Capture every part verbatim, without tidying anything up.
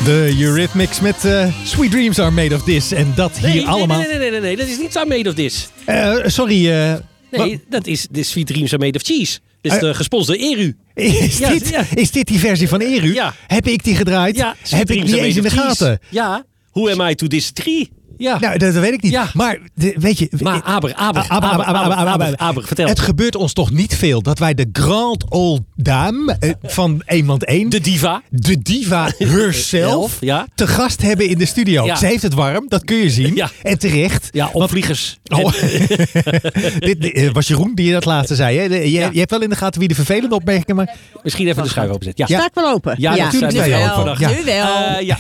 De Eurythmics met uh, Sweet Dreams Are Made of This. En dat hier nee, allemaal... Nee, nee, nee, nee, nee, dat is niet zo Made of This. Uh, sorry. Uh, nee, dat is de Sweet Dreams Are Made of Cheese. Dit is uh, de gesponsorde Eru. Is, ja, dit, ja. is dit die versie van Eru? Ja. Heb ik die gedraaid? Ja, heb ik die eens in de gaten? Ja. Who am I to disagree? Ja. Nou, dat, dat weet ik niet. Ja. Maar de, weet je... Maar Aber, Aber, Aber, Aber, Aber, Aber, Aber, Aber, vertel. Het gebeurt ons toch niet veel dat wij de Grand Old Dame uh, van Eenland één... De diva. De diva herself ja. te gast hebben in de studio. Ja. Ze heeft het warm, dat kun je zien. Ja. En terecht. Ja, opvliegers. Oh. Dit uh, was Jeroen die je dat laatste zei. Hè? Je, ja. je hebt wel in de gaten wie de vervelende opmerkingen maakt. Misschien even de schuif openzet. Ja. Sta ik wel open? Ja, ja. natuurlijk nu wel. Open Ja. Nu wel. Uh, ja.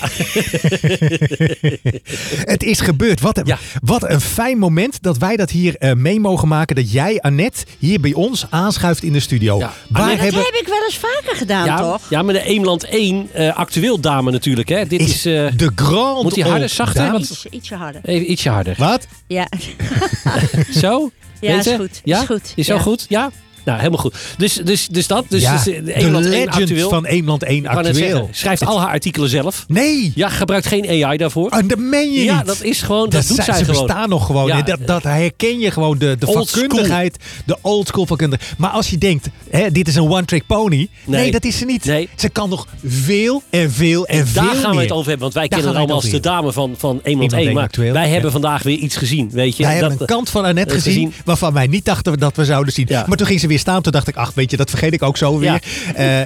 Het is gebeurd. Wat een, ja. wat een fijn moment dat wij dat hier uh, mee mogen maken. Dat jij, Annette, hier bij ons aanschuift in de studio. Ja. Waar Annette, hebben... Dat heb ik wel eens vaker gedaan, ja, toch? Ja, maar de Eenland één uh, actueel dame natuurlijk. Hè. Dit is, is uh, de Grand Moet hij harder, zachter? Iets, ietsje harder. Even ietsje harder. Wat? Ja. Zo? Ja, is goed. Ja? Is goed. Is zo ja. goed? Ja? Nou, helemaal goed. Dus, dus, dus dat. Dus, ja, dus de Eenland één actueel. van Eenland één actueel. Zeggen, schrijft al haar artikelen zelf. Nee. Ja, gebruikt geen A I daarvoor. Oh, dat meen je ja, niet. dat is gewoon, dat, dat doet zij, zij ze gewoon. Ze bestaan nog gewoon. Ja, dat, dat herken je gewoon, de, de vakkundigheid. De old school vakkundigheid. Maar als je denkt, hè, dit is een one-trick pony. Nee. nee, dat is ze niet. Nee. Ze kan nog veel en veel en, en veel daar gaan meer. we het over hebben. Want wij daar kennen allemaal als de dame van, van Eenland één. Maar actueel. wij hebben ja. vandaag weer iets gezien. Weet je? Wij dat, hebben een kant van Annette gezien, gezien waarvan wij niet dachten dat we zouden zien. Ja. Maar toen ging ze weer staan. Toen dacht ik, ach, weet je, dat vergeet ik ook zo weer. Ja. Uh,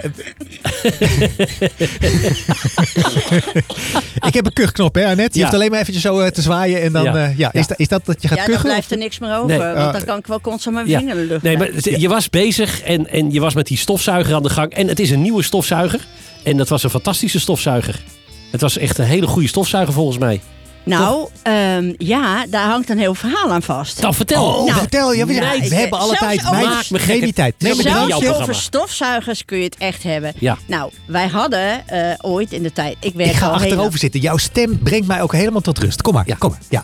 ik heb een kuchknop, hè, Annette? Je ja. hoeft alleen maar eventjes zo uh, te zwaaien en dan... Ja. Uh, ja. Is, da, is dat dat je gaat ja, kuchen? Ja, dan blijft er niks meer over. Nee. Want uh, dan kan ik wel constant mijn ja. vinger in de lucht Nee, maar je ja. was bezig en, en je was met die stofzuiger aan de gang. En het is een nieuwe stofzuiger. En dat was een fantastische stofzuiger. Het was echt een hele goede stofzuiger volgens mij. Nou, um, ja, daar hangt een heel verhaal aan vast. Nou, vertel. Oh, nou, vertel. Ja, we, nee, we hebben alle tijd. Maak me geen tijd. Nee, zelfs over stofzuigers kun je het echt hebben. Ja. Nou, wij hadden uh, ooit in de tijd... Ik, ik ga al achterover heel... zitten. Jouw stem brengt mij ook helemaal tot rust. Kom maar. Ja. Kom maar. Ja.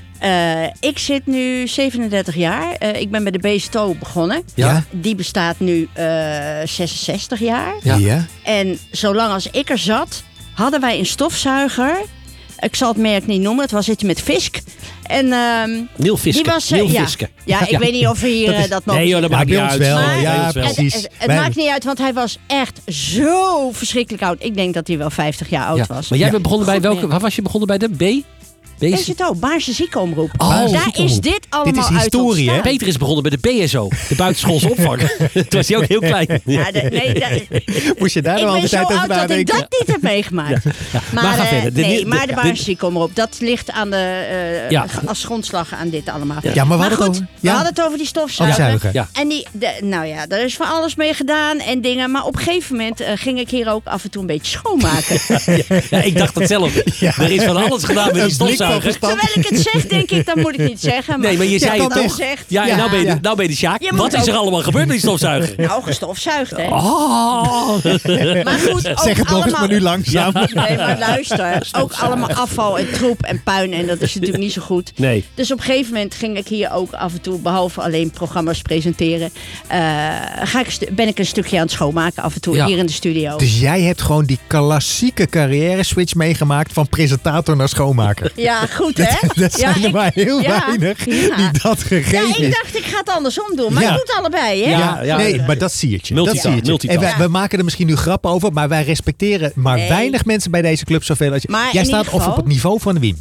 Uh, ik zit nu zevenendertig jaar. Uh, ik ben bij de B S T O begonnen. Ja. Die bestaat nu uh, zesenzestig jaar. Ja. ja. En zolang als ik er zat, hadden wij een stofzuiger... Ik zal het merk niet noemen. Het was iets met Fisk. En, um, Niel Fiske. Die was, uh, Niel ja, Fiske. ja, ik ja. weet niet of we hier dat, is, dat mogen. Nee joh, dat maakt niet uit. Wel. Maar, ja, maar, precies. Het, het, het maakt niet uit, want hij was echt zo verschrikkelijk oud. Ik denk dat hij wel vijftig jaar oud ja. was. Maar jij ja. bent begonnen bij welke? Waar was je begonnen bij de B? B S T O, Baarse Ziekenomroep. Oh, daar ziekenomroep. is dit allemaal dit is historie, uit hè? Peter is begonnen bij de B S O, de buitenschoolse opvang. Toen was hij ook heel klein. Ja, de, nee, dat, moest je daar nog altijd over nadenken? Ik ben zo oud dat ik dat niet heb meegemaakt. Ja. Ja. Maar, maar, ga uh, verder. De, nee, de, maar de Baarse Ziekenomroep, dat ligt aan de, uh, ja. als grondslag aan dit allemaal. Ja, ja maar, we, maar hadden goed, over, we ja. hadden het over die stofzuiger. Ja. En die, de, nou ja, er is van alles mee gedaan en dingen. Maar op een gegeven moment uh, ging ik hier ook af en toe een beetje schoonmaken. ja, ja, ik dacht hetzelfde. Ja. Er is van alles gedaan met die stofzuiger. Terwijl ik het zeg, denk ik, dat moet ik niet zeggen. Maar nee, maar je zei ja, het toch. Zegt, ja, en nou ben je, ja. nou ben je de Sjaak. Je Wat is er ook... allemaal gebeurd met die stofzuiger? Nou, gestofzuigd, hè. Oh. Maar goed, ook zeg het nog allemaal... eens, maar nu langzaam. Ja. Nee, maar luister. Ook allemaal afval en troep en puin. En dat is natuurlijk niet zo goed. Nee. Dus op een gegeven moment ging ik hier ook af en toe, behalve alleen programma's presenteren, uh, ga ik stu- ben ik een stukje aan het schoonmaken af en toe ja. hier in de studio. Dus jij hebt gewoon die klassieke carrière switch meegemaakt van presentator naar schoonmaker. Ja, goed hè? Dat, dat zijn ja, er ik, maar heel ja, weinig ja. die dat gegeven Ja, ik is. dacht ik ga het andersom doen. Maar ja. ik doe het allebei hè? Ja, ja, ja. Nee, maar dat zie je. Dat zie je. En wij, we maken er misschien nu grappen over, maar wij respecteren maar nee. weinig mensen bij deze club zoveel als je. Maar jij staat geval, of op het niveau van Wim.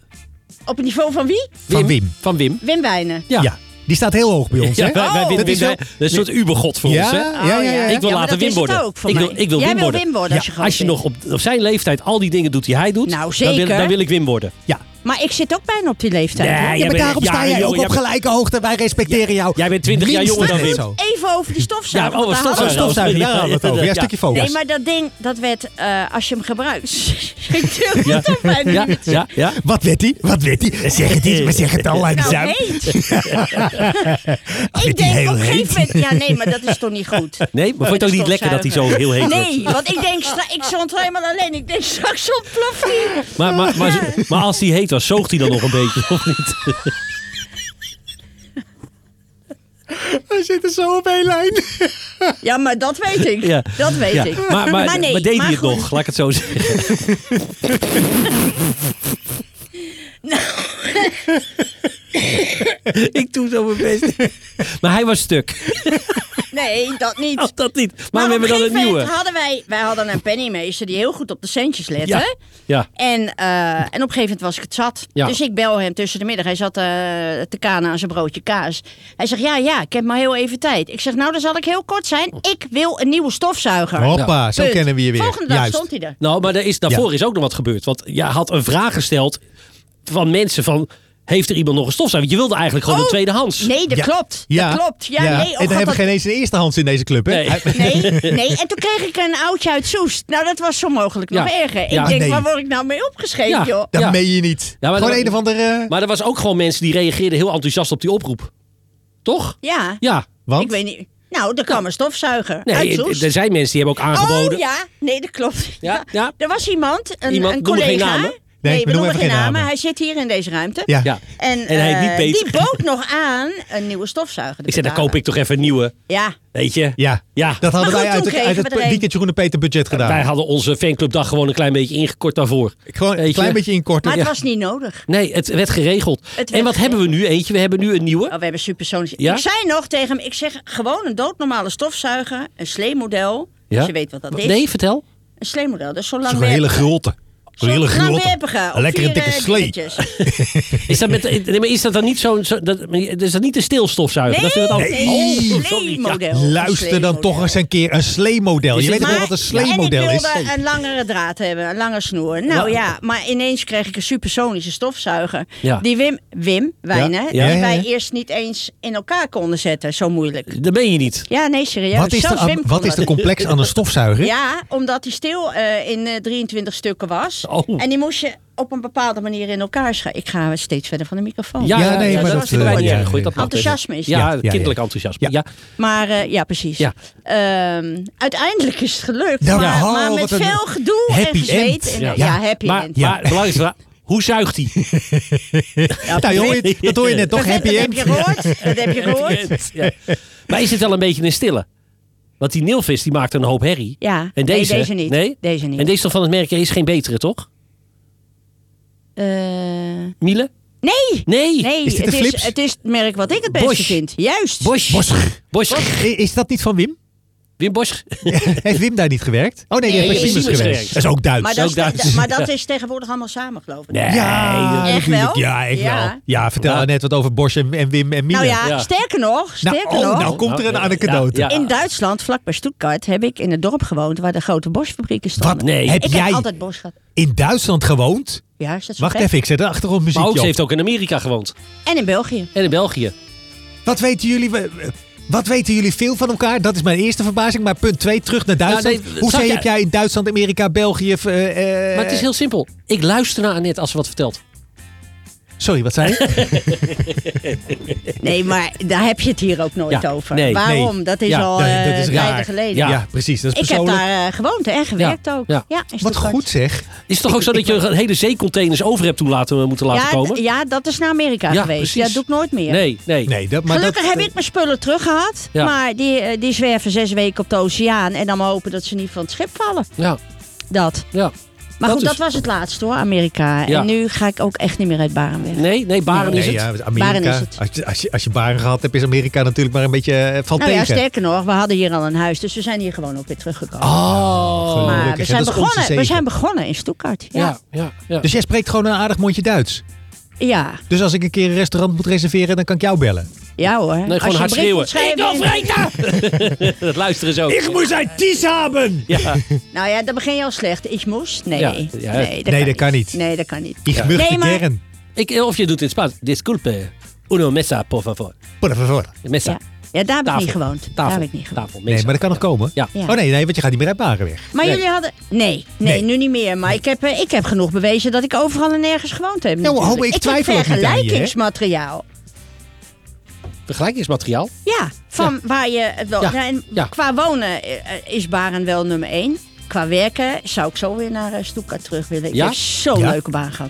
Op het niveau van wie? Van Wim. Wim. Van Wim. Wim Wijnen. Ja. ja. Die staat heel hoog bij ons. Ja, hè? wij, wij, oh, Wim, dat Wim, is wij, dat is een soort ubergod voor ja, ons. Hè? Ja, ja, ja. Ik wil ja, later Wim worden. Ook voor ik, wil, mij. ik wil Jij Wim wil worden. Wim worden als je, ja, als je nog op, op zijn leeftijd al die dingen doet die hij doet, nou, zeker. Dan, wil, dan wil ik Wim worden. Ja. Maar ik zit ook bijna op die leeftijd. Nee, ja, maar daarom sta jij ook op gelijke hoogte. Wij respecteren jou. Jij bent twintig jaar jonger dan Wim. Even over die stofzuiger. Ja, oh, stofzuiger. Oh, stofzuiger. Daar hadden we het over. Ja, een stukje focus. Nee, maar dat ding, dat werd, uh, als je hem gebruikt... ik durf het toch bijna ja, niet. Ja, ja. Wat werd hij? Wat werd hij? Zeg het eens, maar zeg het al langzaam. Nou, heet. Ik denk op een gegeven moment... Ja, nee, maar dat is toch niet goed? Nee, maar vond je het ook niet lekker dat hij zo heel heet werd? Nee, want ik denk, ik stond helemaal alleen. Ik denk, straks ontploft hij. Maar, maar, maar, maar als hij heet was, zoogt hij dan nog een beetje, of niet? Hij zit er zo op één lijn. Ja, maar dat weet ik. Ja. Dat weet ja. ik. Maar, maar, maar, nee, maar deed hij het goed. nog? Laat ik het zo zeggen. Nou. Ik doe zo mijn best. Maar hij was stuk. Nee, dat niet. Oh, dat niet. Maar, Maar we hebben dan een nieuwe. Hadden wij, wij hadden een penningmeester die heel goed op de centjes lette. Ja. Ja. En, uh, en op een gegeven moment was ik het zat. Ja. Dus ik bel hem tussen de middag. Hij zat uh, te kanen aan zijn broodje kaas. Hij zegt, ja, ja, ik heb maar heel even tijd. Ik zeg, nou, dan zal ik heel kort zijn. Ik wil een nieuwe stofzuiger. Hoppa, zo Punt. kennen we je weer. Volgende dag Juist. stond hij er. Nou, maar er is, daarvoor Ja. is ook nog wat gebeurd. Want je had een vraag gesteld van mensen van... Heeft er iemand nog een stofzuiger? Want je wilde eigenlijk gewoon Oh, een tweedehands. Nee, dat Ja. klopt. Ja. Dat klopt. Ja, Ja. Nee, oh, en dan God, hebben we dat- geen eens een eerstehands in deze club, hè? Nee. Nee, nee, en toen kreeg ik een oudje uit Soest. Nou, dat was zo mogelijk nog Ja. erger. Ik Ja. denk, Nee. waar word ik nou mee opgeschreven, Ja. joh? Dat Ja. meen je niet. Ja, maar Gewoon dat- een of andere... Maar er was ook gewoon mensen die reageerden heel enthousiast op die oproep. Toch? Ja, Ja. Want? ik weet niet. Nou, er kwam een stofzuiger uit Nee, Soest. er zijn mensen die hebben ook aangeboden. Oh ja, nee, dat klopt. Ja, ja. Er was iemand, een, Iemand, een noem collega. geen namen. Nee, Nee, we we noemen noemen geen even geen namen. namen. Hij zit hier in deze ruimte. Ja. Ja. En, En hij is eh, niet bezig. die bood nog aan een nieuwe stofzuiger. te Ik zei, dan betalen. koop ik toch even een nieuwe. Ja. Weet je? Ja. Ja. Dat hadden Maar wij goed, uit toen het, uit kregen het we er een. weekendje Groene Peter budget gedaan. Wij hadden onze fanclubdag gewoon een klein beetje ingekort daarvoor. Gewoon Weet een je? klein beetje inkorten. Maar het Ja. was niet nodig. Nee, het werd geregeld. werd en wat hebben we nu? Eentje, we hebben nu een nieuwe. Oh, we hebben supersonische. Ja? Ik zei nog tegen hem, ik zeg gewoon een doodnormale stofzuiger. Een sleemodel. Ja? Als je weet wat dat is. Nee, vertel. Een sleemodel, dat is zo lang Zo'n hele grote. Zo'n hele grote. langwerpige. Een lekkere Op vier, dikke eh, slee. dingetjes. Is dat, met, nee, maar is dat dan niet zo'n... Zo, dat, is dat niet een stilstofzuiger? Nee, dat is het nee, Oh, een sorry. sleemodel. Luister dan toch eens een keer een sleemodel. Is Je dit- weet toch Maar- wel wat een ja, sleemodel en is? ik wilde een langere draad hebben, een lange snoer. Nou Ja. ja, maar ineens kreeg ik een supersonische stofzuiger. Ja. Die Wim, Wim Wijnen, Ja, die ja, ja, wij ja. eerst niet eens in elkaar konden zetten. Zo moeilijk. Dat ben je niet. Ja, nee, serieus. Wat is, Zelfs er, Wim kon wat is dat. er complex aan een stofzuiger? Ja, omdat die steel eh, in eh, drieëntwintig stukken was. Oh. En die moest je op een bepaalde manier in elkaar schrijven. Ik ga steeds verder van de microfoon. Ja, Ja, nee, maar dat dat, vinden wij eh, niet ja, erg. Goed, ja. dat mag Enthousiasme is Ja, Ja, ja, kinderlijk ja. enthousiasme. Ja. Ja. Maar eh, ja, precies. Ja. Ehm, uiteindelijk is het gelukt. Nou, maar, oh, maar met wat een veel gedoe en happy gezweet. end. En, Ja. ja. happy Maar, end. Ja. maar belangrijkste vraag, hoe zuigt hij? Nou, hoor je, dat hoor je net toch? Happy dat end. heb je gehoord. Dat heb je gehoord. Ja. Maar is het wel een beetje een stille? Want die Nilvis die maakt een hoop herrie. Ja, En nee, deze? deze niet. Nee? Deze niet. En deze toch van het merk is geen betere, toch? Eh, Miele? nee. Nee. Nee, Is dit het, een is, Philips? het is het merk wat ik het beste Bosch. vind. Juist. Bosch. Bosch. Bosch. Is dat niet van Wim? Wim Bosch. Heeft Wim daar niet gewerkt? Oh nee, die Nee, heeft bij Siemens Siemens gewerkt. gewerkt. Dat is ook Duits. Maar dat, ook Duits. is, maar dat is tegenwoordig allemaal samen, geloof ik. Nee. Ja, Echt natuurlijk. wel? Ja, echt Ja. wel. Ja, vertel Ja. net wat over Bosch en, en Wim en Miele. Nou ja, Ja. sterker nog, Nou, sterker oh, nog. nou komt er een Nou, anekdote. ja, ja. In Duitsland, vlakbij Stuttgart, heb ik in het dorp gewoond waar de grote Bosch-fabrieken stonden. Wat? Nee. Heb Ik jij heb altijd Bosch gehad. in Duitsland gewoond? Ja, is dat zo Wacht gek? even, ik zet de achtergrondmuziekje Pauws op. heeft ook in Amerika gewoond. En in België. En in België. Wat weten jullie... Wat weten jullie veel van elkaar? Dat is mijn eerste verbazing. Maar punt twee, terug naar Duitsland. Ja, nee, Hoe zag zei jij- heb jij in Duitsland, Amerika, België... eh, eh, Maar het is heel simpel. Ik luister naar Annette als ze wat vertelt. Sorry, wat zei je? Nee, maar daar heb je het hier ook nooit Ja, over. nee, Waarom? nee. Dat is Ja, al dat- eh dat is tijden raar. geleden. Ja, Ja. precies. Dat is Ik heb persoonlijk. daar eh, gewoond en gewerkt ook. Ja. Ja, in Wat Stuttgart. goed zeg. Is het toch ook zo dat je een hele zeecontainers over hebt toen laten, moeten laten ja, komen? d- ja, dat is naar Amerika Ja, geweest. precies. Ja, dat doe ik nooit meer. Nee, nee. Nee, dat, maar Gelukkig dat, heb ik mijn spullen teruggehad. Ja. Maar die, eh, die zwerven zes weken op de oceaan. En dan maar hopen dat ze niet van het schip vallen. Ja, Dat. ja. Maar Dat goed, is- dat was het laatste hoor, Amerika. Ja. En nu ga ik ook echt niet meer uit Baren weg. Nee, nee, Baren is Nee, het. ja, Amerika, Baren is het. Als, je, als, je, als je baren gehad hebt, is Amerika natuurlijk maar een beetje uh, van Nou ja, tegen. sterker nog, we hadden hier al een huis. Dus we zijn hier gewoon ook weer teruggekomen. Oh, maar gelukkig. we zijn, Dat is onze begonnen, we zegen. zijn begonnen in Stuttgart. Ja. Ja, ja, ja. Dus jij spreekt gewoon een aardig mondje Duits. Ja, Dus als ik een keer een restaurant moet reserveren, dan kan ik jou bellen. ja hoor. Nee, Als gewoon je hard een bericht moet schreeuwen. schrijven Ik wil in- vreten! Dat luisteren ze ook. moet een tis hebben! Ja. Nou ja, dan begin je al slecht. Ik moest? Nee. Ja, ja. Nee, Nee, dat kan niet. Nee, dat kan niet. Ik Ja. möchte Nee, maar- gern. Ik, of je doet het in Spaans. Disculpe. Uno mesa, por favor. Por favor. Mesa. Ja. Ja, daar heb ik Tafel. niet gewoond. Daar Tafel. heb ik niet gewoond. Tafel. Nee, Mesa. maar dat kan nog komen. Ja. Ja. Oh nee, nee, want je gaat niet meer uit Baren weg. Maar Nee. jullie hadden... Nee, nee, Nee. nu niet meer. Maar ik, heb, eh, ik heb genoeg bewezen dat ik overal en nergens gewoond heb. Ja, maar natuurlijk. ho, ik twijfel heb ook niet aan je, hè? vergelijkingsmateriaal. Vergelijkingsmateriaal. Ja, van waar je het wel... Ja, Ja, en ja. Qua wonen eh, is Baren wel nummer één. Qua werken zou ik zo weer naar uh, Stuttgart terug willen. Ik Ja? heb zo'n Ja? leuke baan gehad.